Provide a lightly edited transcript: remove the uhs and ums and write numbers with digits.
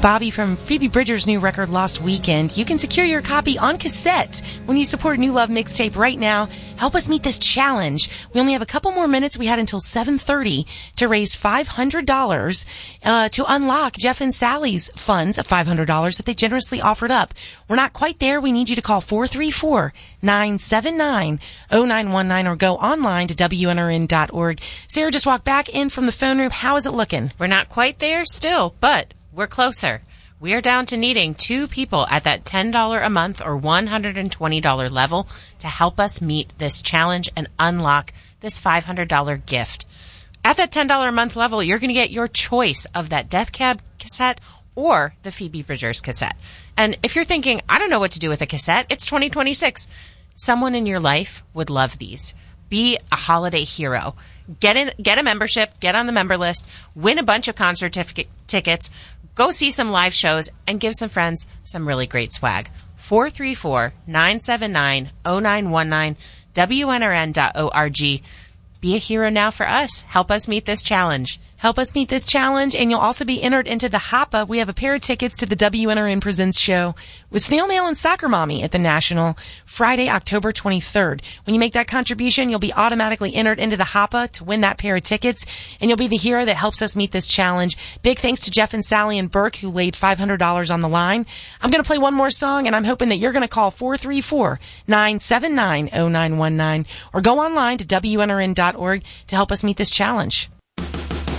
Bobby from Phoebe Bridgers' new record, Lost Weekend. You can secure your copy on cassette when you support New Love Mixtape right now. Help us meet this challenge. We only have a couple more minutes. We had until 7:30 to raise $500 to unlock Jeff and Sally's funds of $500 that they generously offered up. We're not quite there. We need you to call 434-979-0919 or go online to WNRN.org. Sarah just walked back in from the phone room. How is it looking? We're not quite there still, but we're closer. We are down to needing 2 people at that $10 a month or $120 level to help us meet this challenge and unlock this $500 gift. At that $10 a month level, you're going to get your choice of that Death Cab cassette or the Phoebe Bridgers cassette. And if you're thinking, I don't know what to do with a cassette, it's 2026. Someone in your life would love these. Be a holiday hero. Get a membership, get on the member list, win a bunch of concert tickets, go see some live shows, and give some friends some really great swag. 434-979-0919, WNRN.org. Be a hero now for us. Help us meet this challenge. Help us meet this challenge, and you'll also be entered into the HAPA. We have a pair of tickets to the WNRN Presents show with Snail Mail and Soccer Mommy at the National, Friday, October 23rd. When you make that contribution, you'll be automatically entered into the HAPA to win that pair of tickets, and you'll be the hero that helps us meet this challenge. Big thanks to Jeff and Sally and Burke, who laid $500 on the line. I'm going to play one more song, and I'm hoping that you're going to call 434-979-0919 or go online to WNRN.org to help us meet this challenge.